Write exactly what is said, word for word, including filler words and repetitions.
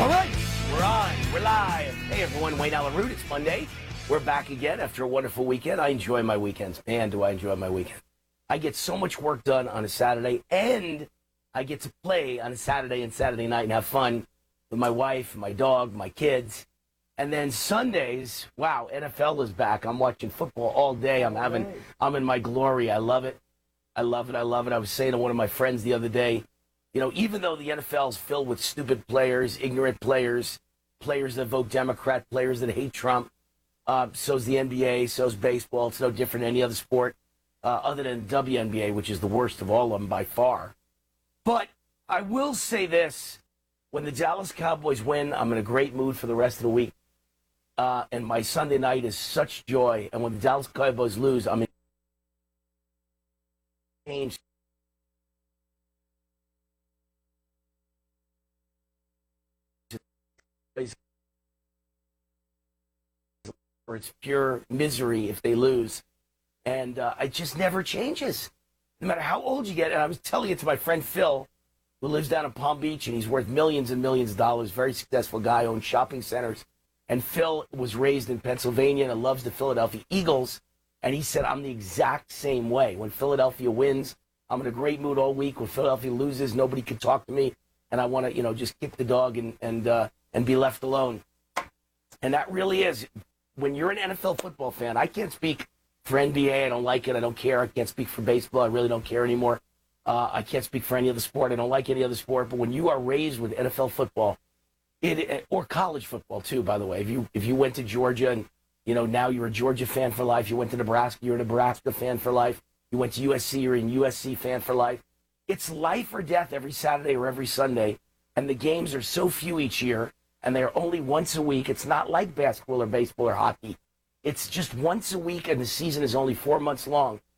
All right, we're on. We're live. Hey, everyone. Wayne Allyn Root. It's Monday. We're back again after a wonderful weekend. I enjoy my weekends. Man, do I enjoy my weekend. I get so much work done on a Saturday, and I get to play on a Saturday and Saturday night and have fun with my wife, my dog, my kids. And then Sundays, wow, N F L is back. I'm watching football all day. I'm having, I'm in my glory. I love it. I love it. I love it. I was saying to one of my friends the other day, you know, even though the N F L is filled with stupid players, ignorant players, players that vote Democrat, players that hate Trump, uh, so's the N B A, so's baseball. It's no different than any other sport uh, other than W N B A, which is the worst of all of them by far. But I will say this. When the Dallas Cowboys win, I'm in a great mood for the rest of the week. Uh, and my Sunday night is such joy. And when the Dallas Cowboys lose, I'm in change. Or it's pure misery if they lose. And uh, it just never changes, no matter how old you get. And I was telling it to my friend Phil, who lives down in Palm Beach, and he's worth millions and millions of dollars, very successful guy, owns shopping centers. And Phil was raised in Pennsylvania and loves the Philadelphia Eagles. And he said, I'm the exact same way. When Philadelphia wins, I'm in a great mood all week. When Philadelphia loses, nobody can talk to me. And I want to, you know, just kick the dog and, and, uh, and be left alone. And that really is. When you're an N F L football fan, I can't speak for N B A. I don't like it. I don't care. I can't speak for baseball. I really don't care anymore. Uh, I can't speak for any other sport. I don't like any other sport. But when you are raised with N F L football, it, or college football too, by the way, if you if you went to Georgia and you know now you're a Georgia fan for life, you went to Nebraska, you're a Nebraska fan for life. You went to U S C, you're a U S C fan for life. It's life or death every Saturday or every Sunday, and the games are so few each year. And they're only once a week. It's not like basketball or baseball or hockey. It's just once a week, and the season is only four months long.